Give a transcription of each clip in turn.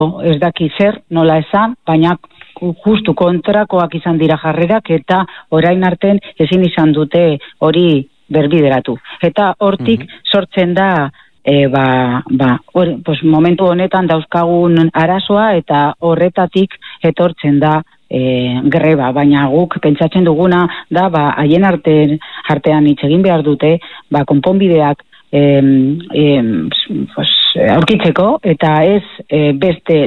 ez daki zer, nola esan, baina justu kontrakoak izan dira jarrerak eta orain arten ezin izan dute hori berbideratu. Eta hortik sortzen da momentu honetan dauzkagun arazoa eta horretatik etortzen da greba, baina guk pentsatzen duguna da haien artean hitz egin behar dute konponbideak aurkitzeko eta ez beste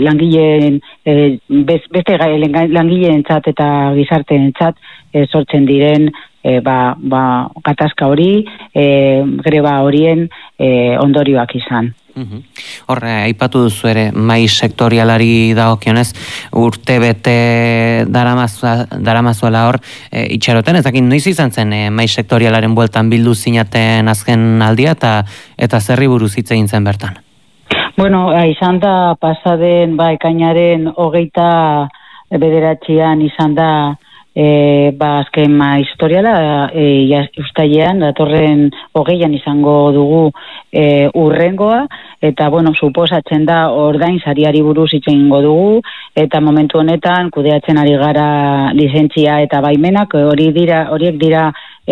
langileentzat eta gizarteentzat sortzen diren gatazka hori, greba horien ondorioak izan. Horre, aipatu duzu ere, mai sektorialari dagokionez, urte bete daramazuela hor, itxaroten, ez dakit noiz izan zen mai sektorialaren bueltan bildu zinaten azken aldia eta zerri buruz hitz egin zen bertan? Bueno, izan da pasaden ekainaren 29an izan da azken mai sektoriala, uztailean, datorren 20an izango dugu urrengoa, eta suposatzen da ordain sariari buruz hitz egingo dugu, eta momentu honetan kudeatzen ari gara lizentzia eta baimenak, horiek dira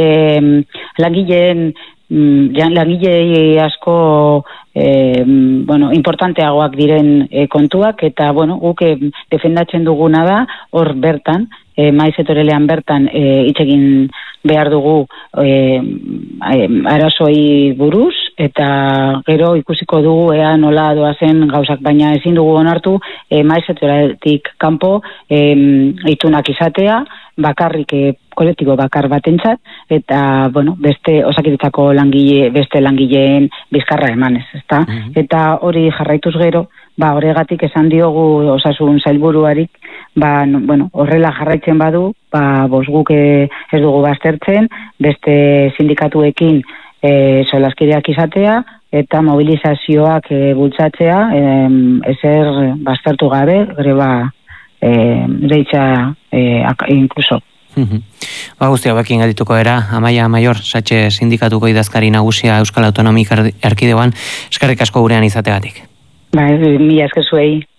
langile asko importanteagoak diren kontuak, eta guk defendatzen duguna da hor bertan, mai sektorialean bertan hitz egin behar dugu arazoei buruz, eta gero ikusiko dugu nola doazen gauzak, baina ezin dugu onartu mai sektorialetik kanpo itunak izatea, bakarrik kolektibo bakar batentzat, eta beste Osakidetzako beste langileen bizkarra emanez, ezta? Eta hori jarraituz gero, horregatik esan diogu Osasun Sailburuari, horrela jarraitzen badu, guk ez dugu baztertzen, beste sindikatuekin solaskideak izatea, eta mobilizazioak bultzatzea, ezer baztertu gabe, greba deitza inkluso. Guzti hauekin geldituko era, Amaia Maior, Satxe sindikatuko idazkari nagusia Euskal Autonomia Erkidegoan, eskerrik asko gurean izategatik. Mila esker zuei.